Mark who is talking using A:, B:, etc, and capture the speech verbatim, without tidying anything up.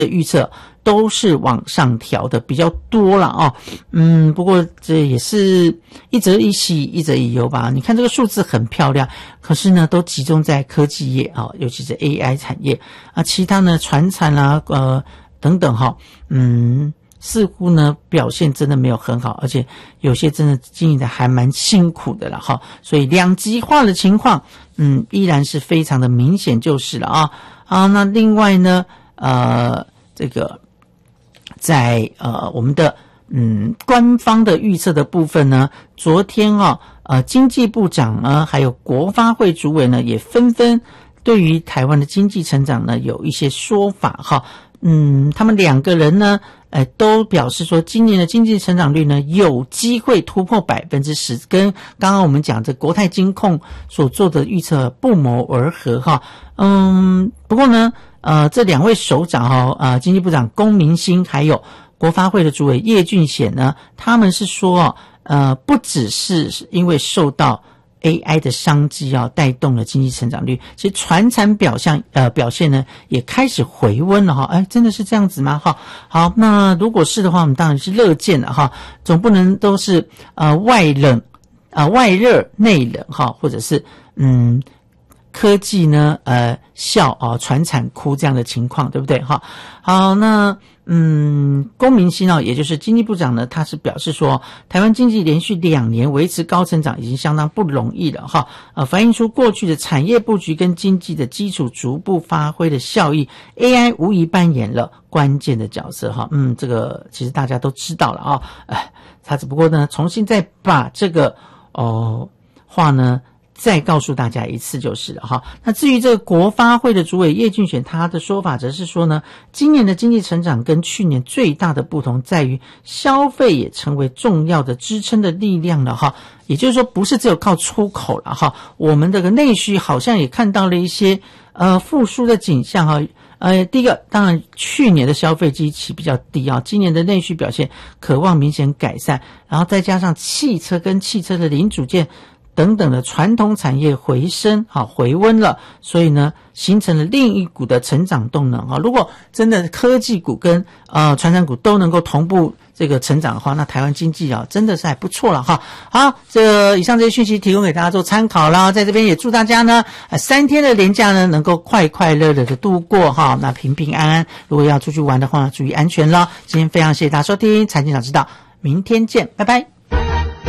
A: 预测都是往上调的比较多了哦。嗯，不过这也是一则以喜一则以忧吧。你看这个数字很漂亮，可是呢都集中在科技业啊、哦，尤其是 A I 产业啊，其他呢传产啦呃等等哈、哦，嗯。似乎呢表现真的没有很好，而且有些真的经营的还蛮辛苦的了哈，所以两极化的情况，嗯，依然是非常的明显就是了啊。好，那另外呢，呃，这个在呃我们的嗯官方的预测的部分呢，昨天啊，呃经济部长呢，还有国发会主委呢，也纷纷对于台湾的经济成长呢有一些说法哈。嗯，他们两个人呢，呃，都表示说，今年的经济成长率呢，有机会突破百分之十，跟刚刚我们讲这国泰金控所做的预测不谋而合哈。嗯，不过呢，呃，这两位首长哈，呃，经济部长龚明鑫还有国发会的主委叶俊显呢，他们是说，呃，不只是因为受到A I 的商机啊，带动了经济成长率。其实传产表现呃表现呢，也开始回温了哈。哎，真的是这样子吗？哈，好，那如果是的话，我们当然是乐见的哈。总不能都是呃外冷啊、呃、外热内冷哈，或者是嗯科技呢呃笑啊传产哭这样的情况，对不对？哈，好，那。嗯，龚明鑫啊，也就是经济部长呢，他是表示说，台湾经济连续两年维持高成长已经相当不容易了哈，呃，反映出过去的产业布局跟经济的基础逐步发挥的效益 ，A I 无疑扮演了关键的角色哈。嗯，这个其实大家都知道了啊，哎，他只不过呢，重新再把这个哦话呢。再告诉大家一次就是了哈。那至于这个国发会的主委叶俊显，他的说法则是说呢，今年的经济成长跟去年最大的不同在于消费也成为重要的支撑的力量了哈。也就是说，不是只有靠出口了哈，我们这个内需好像也看到了一些呃复苏的景象哈。呃，第一个当然去年的消费基期比较低啊，今年的内需表现渴望明显改善，然后再加上汽车跟汽车的零组件。等等的传统产业回升，好回温了，所以呢，形成了另一股的成长动能啊。如果真的科技股跟呃传产股都能够同步这个成长的话，那台湾经济啊真的是还不错了哈。好，这以上这些讯息提供给大家做参考啦，在这边也祝大家呢，呃、三天的连假呢能够快快乐乐的度过哈，那平平安安。如果要出去玩的话，注意安全了。今天非常谢谢大家收听财经早知道，明天见，拜拜。